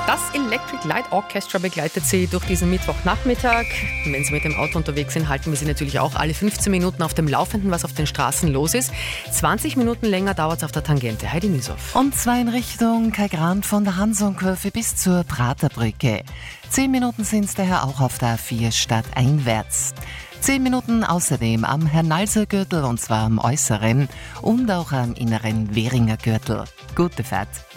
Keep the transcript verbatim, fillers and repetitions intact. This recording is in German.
Das Electric Light Orchestra begleitet Sie durch diesen Mittwochnachmittag. Wenn Sie mit dem Auto unterwegs sind, halten wir Sie natürlich auch alle fünfzehn Minuten auf dem Laufenden, was auf den Straßen los ist. zwanzig Minuten länger dauert es auf der Tangente. Heidi Müsow. Und zwar in Richtung Kaigrand von der Hansonkurve bis zur Praterbrücke. Zehn Minuten sind es daher auch auf der A vier stadteinwärts. Zehn Minuten außerdem am Hernalser Gürtel, und zwar am äußeren und auch am inneren Währinger Gürtel. Gute Fahrt.